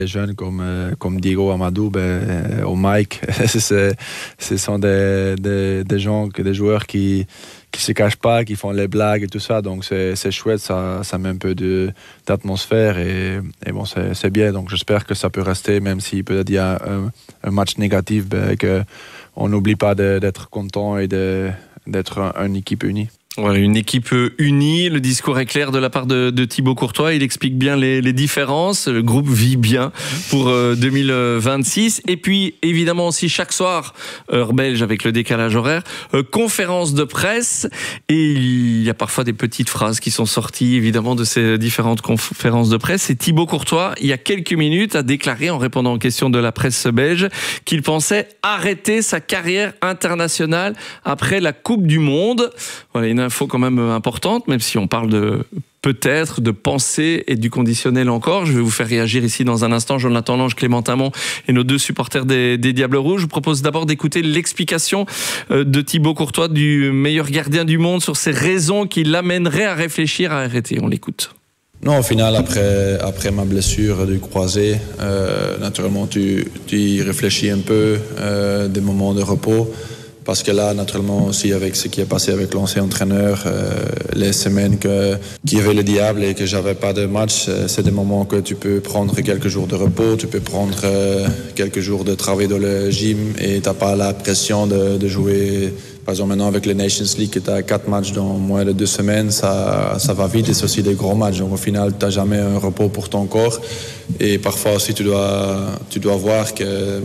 Les jeunes comme Diego Amadou ou Mike, ce sont des gens, des joueurs qui se cachent pas, qui font les blagues et tout ça. Donc c'est chouette, ça met un peu d'atmosphère et bon, c'est bien. Donc j'espère que ça peut rester, même si peut-être il y a un match négatif, qu'on n'oublie pas d'être content et d'être une équipe unie. Voilà, une équipe unie, le discours est clair de la part de Thibaut Courtois, il explique bien les différences, le groupe vit bien pour 2026, et puis évidemment aussi chaque soir, heure belge avec le décalage horaire, conférence de presse, et il y a parfois des petites phrases qui sont sorties évidemment de ces différentes conférences de presse, et Thibaut Courtois, il y a quelques minutes, a déclaré en répondant aux questions de la presse belge qu'il pensait arrêter sa carrière internationale après la Coupe du Monde. Voilà, une info quand même importante, même si on parle de peut-être, de pensée et du conditionnel encore. Je vais vous faire réagir ici dans un instant, Jonathan Lange, Clément Tamon et nos deux supporters des Diables Rouges. Je vous propose d'abord d'écouter l'explication de Thibaut Courtois, du meilleur gardien du monde, sur ces raisons qui l'amèneraient à réfléchir à arrêter. On l'écoute. Non, au final, après ma blessure du croisé, naturellement, tu y réfléchis un peu, des moments de repos. Parce que là, naturellement, aussi avec ce qui est passé avec l'ancien entraîneur, les semaines qu'il y avait le Diable et que j'avais pas de match, c'est des moments que tu peux prendre quelques jours de repos, tu peux prendre quelques jours de travail dans le gym et t'as pas la pression de jouer. Par exemple, maintenant avec les Nations League, tu as 4 matchs dans moins de 2 semaines, ça va vite et c'est aussi des gros matchs. Donc au final, tu n'as jamais un repos pour ton corps. Et parfois aussi, tu dois voir que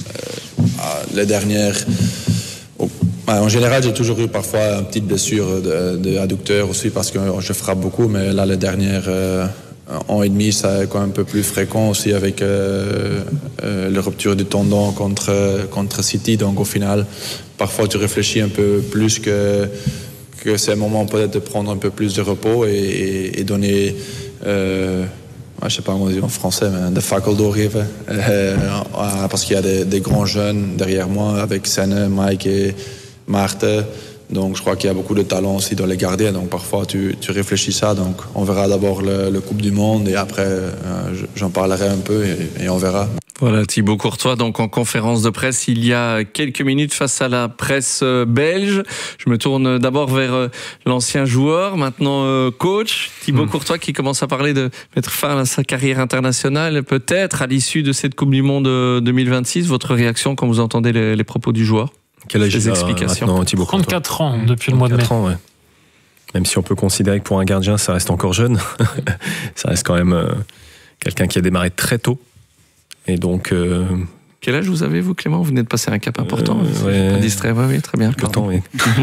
les dernières... En général, j'ai toujours eu parfois une petite blessure de adducteur aussi parce que je frappe beaucoup, mais là, les dernières an et demi, c'est quand même un peu plus fréquent aussi avec la rupture du tendon contre City. Donc au final, parfois tu réfléchis un peu plus que c'est un moment peut-être de prendre un peu plus de repos et donner... je sais pas comment dire en français, mais de fakkel doorgeven. Parce qu'il y a des grands jeunes derrière moi avec Senne, Mike et Maarten. Donc je crois qu'il y a beaucoup de talent aussi dans les gardiens. Donc parfois tu réfléchis ça. Donc on verra d'abord le Coupe du Monde et après j'en parlerai un peu et on verra. Voilà, Thibaut Courtois, donc en conférence de presse il y a quelques minutes face à la presse belge. Je me tourne d'abord vers l'ancien joueur, maintenant coach, Thibaut Courtois, qui commence à parler de mettre fin à sa carrière internationale, peut-être à l'issue de cette Coupe du Monde 2026. Votre réaction quand vous entendez les propos du joueur? Quel âge il a maintenant, Thibaut Courtois? 34 ans depuis le mois de mai. 34 ans, ouais. Même si on peut considérer que pour un gardien, ça reste encore jeune. Ça reste quand même quelqu'un qui a démarré très tôt. Et donc... Quel âge vous avez, vous, Clément? Vous venez de passer un cap important. Ouais. Pas distrait, oui, très bien. Le temps, oui.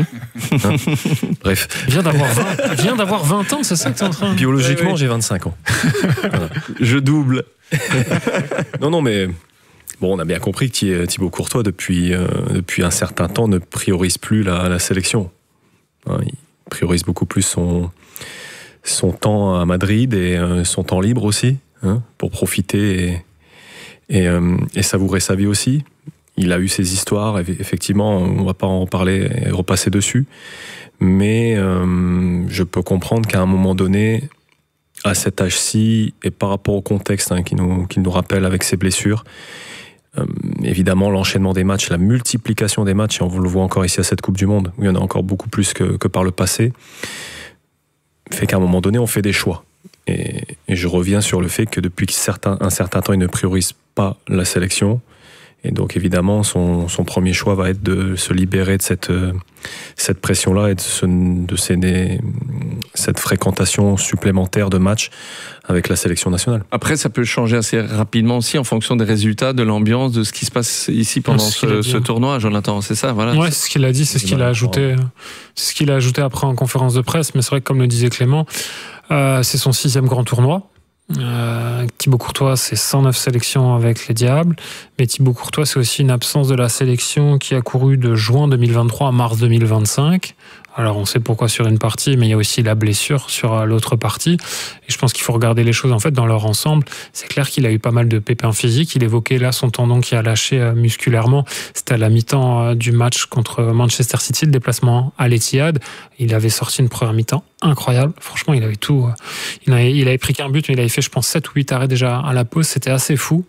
Bref. Il vient d'avoir 20 ans, c'est ça que tu es en train de... Biologiquement, j'ai 25 ans. Voilà. Je double. Non, mais... Bon, on a bien compris que Thibaut Courtois, depuis un certain temps, ne priorise plus la sélection. Il priorise beaucoup plus son temps à Madrid et son temps libre aussi, pour profiter et savourer sa vie aussi. Il a eu ses histoires, effectivement, on ne va pas en parler et repasser dessus, mais je peux comprendre qu'à un moment donné, à cet âge-ci, et par rapport au contexte qu'il nous rappelle avec ses blessures, évidemment l'enchaînement des matchs, la multiplication des matchs, et on le voit encore ici à cette Coupe du Monde, où il y en a encore beaucoup plus que par le passé, fait qu'à un moment donné, on fait des choix. Et je reviens sur le fait que depuis un certain temps, il ne priorise pas la sélection. Et donc, évidemment, son premier choix va être de se libérer de cette pression-là et de cette fréquentation supplémentaire de matchs avec la sélection nationale. Après, ça peut changer assez rapidement aussi en fonction des résultats, de l'ambiance, de ce qui se passe ici pendant ce tournoi, Jonathan, c'est ça, voilà. Ouais, c'est ce qu'il a dit, c'est ce qu'il a ajouté. C'est ce qu'il a ajouté après en conférence de presse, mais c'est vrai que comme le disait Clément, c'est son 6e grand tournoi. Thibaut Courtois, c'est 109 sélections avec les Diables, mais Thibaut Courtois, c'est aussi une absence de la sélection qui a couru de juin 2023 à mars 2025, Alors on sait pourquoi sur une partie, mais il y a aussi la blessure sur l'autre partie. Et je pense qu'il faut regarder les choses en fait dans leur ensemble. C'est clair qu'il a eu pas mal de pépins physiques. Il évoquait là son tendon qui a lâché musculairement. C'était à la mi-temps du match contre Manchester City, le déplacement à l'Etihad. Il avait sorti une première mi-temps incroyable. Franchement, il avait tout. Il avait pris qu'un but, mais il avait fait, je pense, 7 ou 8 arrêts déjà à la pause. C'était assez fou.